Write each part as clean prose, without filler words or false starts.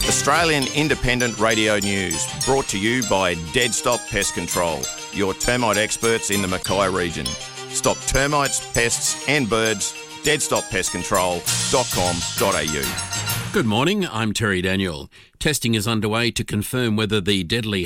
Australian Independent Radio News, brought to you by Dead Stop Pest Control, your termite experts in the Mackay region. Stop termites, pests and birds. deadstoppestcontrol.com.au. Good morning, I'm Terry Daniel. Testing is underway to confirm whether the deadly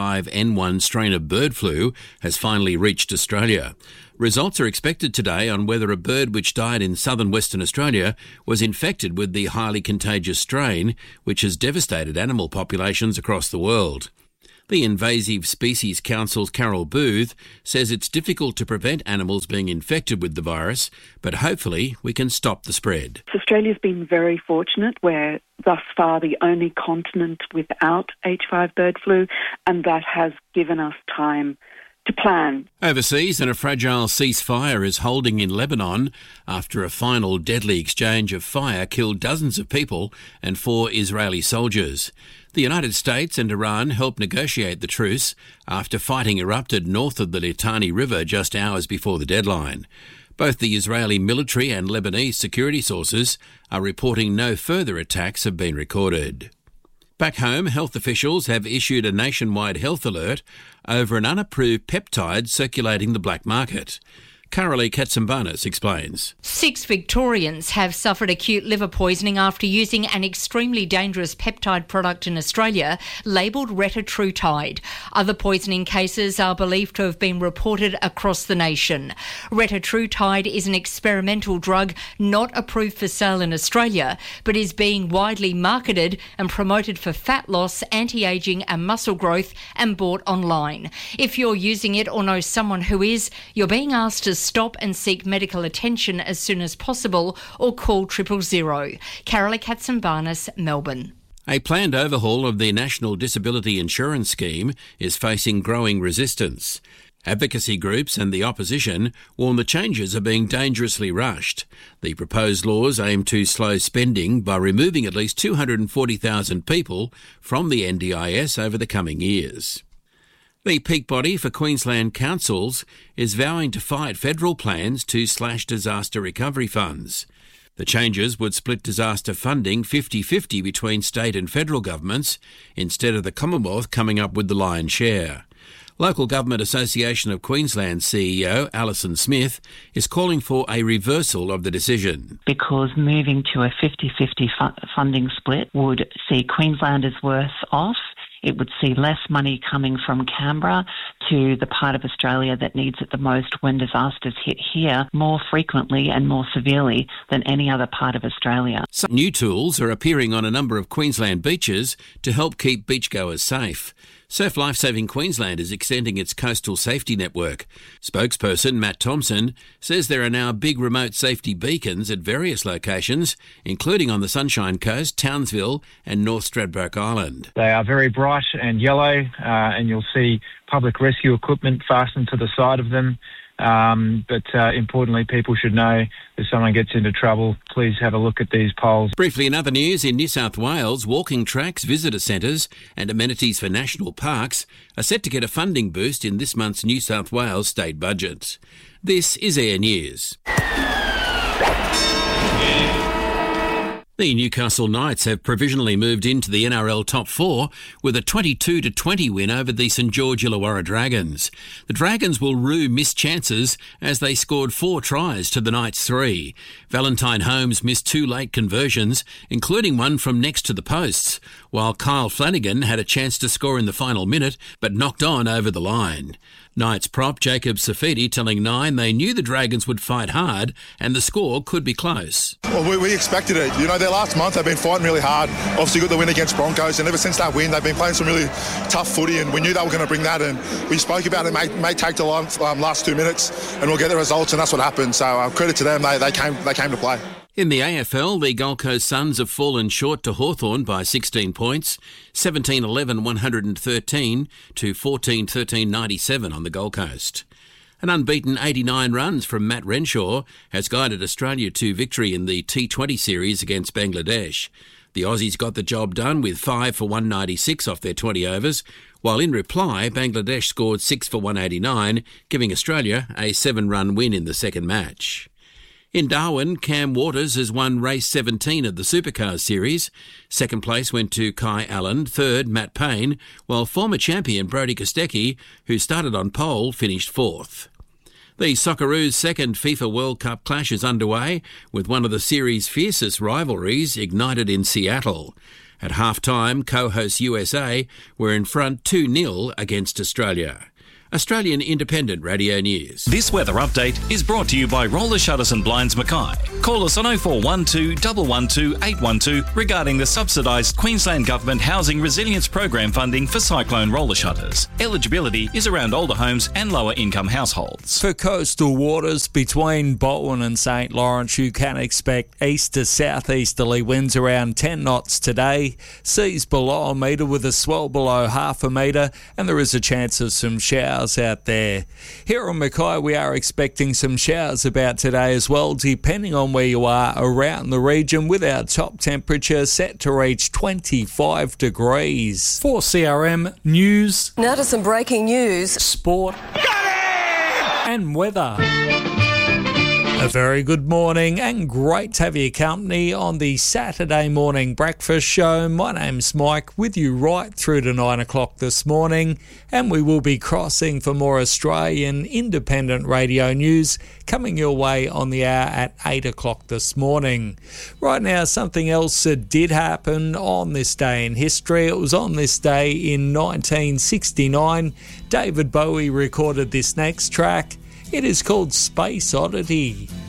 H5N1 strain of bird flu has finally reached Australia. Results are expected today on whether a bird which died in southern Western Australia was infected with the highly contagious strain, which has devastated animal populations across the world. The Invasive Species Council's Carol Booth says it's difficult to prevent animals being infected with the virus, but hopefully we can stop the spread. Australia's been very fortunate. We're thus far the only continent without H5 bird flu, and that has given us time to plan. Overseas, and a fragile ceasefire is holding in Lebanon after a final deadly exchange of fire killed dozens of people and 4 Israeli soldiers. The United States and Iran helped negotiate the truce after fighting erupted north of the Litani River just hours before the deadline. Both the Israeli military and Lebanese security sources are reporting no further attacks have been recorded. Back home, health officials have issued a nationwide health alert over an unapproved peptide circulating the black market. Carolee Katsimbanis explains. 6 Victorians have suffered acute liver poisoning after using an extremely dangerous peptide product in Australia labelled retatrutide. Other poisoning cases are believed to have been reported across the nation. Retatrutide is an experimental drug not approved for sale in Australia, but is being widely marketed and promoted for fat loss, anti-ageing and muscle growth and bought online. If you're using it or know someone who is, you're being asked to stop and seek medical attention as soon as possible or call 000. Carolee Katsimbanis, Melbourne. A planned overhaul of the National Disability Insurance Scheme is facing growing resistance. Advocacy groups and the opposition warn the changes are being dangerously rushed. The proposed laws aim to slow spending by removing at least 240,000 people from the NDIS over the coming years. The peak body for Queensland councils is vowing to fight federal plans to slash disaster recovery funds. The changes would split disaster funding 50-50 between state and federal governments, instead of the Commonwealth coming up with the lion's share. Local Government Association of Queensland CEO Alison Smith is calling for a reversal of the decision. Because moving to a 50-50 funding split would see Queenslanders worse off. It would see less money coming from Canberra to the part of Australia that needs it the most when disasters hit here more frequently and more severely than any other part of Australia. Some new tools are appearing on a number of Queensland beaches to help keep beachgoers safe. Surf Lifesaving Queensland is extending its coastal safety network. Spokesperson Matt Thompson says there are now big remote safety beacons at various locations, including on the Sunshine Coast, Townsville and North Stradbroke Island. They are very bright and yellow, and you'll see public rescue equipment fastened to the side of them. But importantly, people should know if someone gets into trouble, please have a look at these poles. Briefly, in other news, in New South Wales, walking tracks, visitor centres and amenities for national parks are set to get a funding boost in this month's New South Wales state budget. This is Air News. The Newcastle Knights have provisionally moved into the NRL Top 4 with a 22-20 win over the St George Illawarra Dragons. The Dragons will rue missed chances as they scored 4 tries to the Knights' 3. Valentine Holmes missed 2 late conversions, including one from next to the posts, while Kyle Flanagan had a chance to score in the final minute but knocked on over the line. Knights prop Jacob Safidi telling Nine they knew the Dragons would fight hard and the score could be close. Well, we expected it. You know, their last month they've been fighting really hard. Obviously got the win against Broncos, and ever since that win they've been playing some really tough footy, and we knew they were going to bring that, and we spoke about it. May take the last 2 minutes and we'll get the results, and that's what happened. So credit to them, they came to play. In the AFL, the Gold Coast Suns have fallen short to Hawthorn by 16 points, 17-11-113 to 14-13-97 on the Gold Coast. An unbeaten 89 runs from Matt Renshaw has guided Australia to victory in the T20 series against Bangladesh. The Aussies got the job done with 5 for 196 off their 20 overs, while in reply, Bangladesh scored 6 for 189, giving Australia a 7-run win in the second match. In Darwin, Cam Waters has won race 17 of the Supercars series. Second place went to Kai Allen, third Matt Payne, while former champion Brodie Kostecki, who started on pole, finished fourth. The Socceroos' second FIFA World Cup clash is underway, with one of the series' fiercest rivalries ignited in Seattle. At half-time, co-hosts USA were in front 2-0 against Australia. Australian Independent Radio News. This weather update is brought to you by Roller Shutters and Blinds Mackay. Call us on 0412 112 812 regarding the subsidised Queensland Government Housing Resilience Program funding for cyclone roller shutters. Eligibility is around older homes and lower income households. For coastal waters between Bowen and St Lawrence, you can expect east to southeasterly winds around 10 knots today. Seas below a metre with a swell below half a metre, and there is a chance of some showers out there. Here on Mackay, we are expecting some showers about today as well, depending on where you are around the region, with our top temperature set to reach 25 degrees. For CRM News. Now to some breaking news. Sport. And weather. A very good morning and great to have your company on the Saturday morning breakfast show. My name's Mike, with you right through to 9 o'clock this morning, and we will be crossing for more Australian independent radio news coming your way on the hour at 8 o'clock this morning. Right now, something else that did happen on this day in history. It was on this day in 1969. David Bowie recorded this next track. It is called Space Oddity.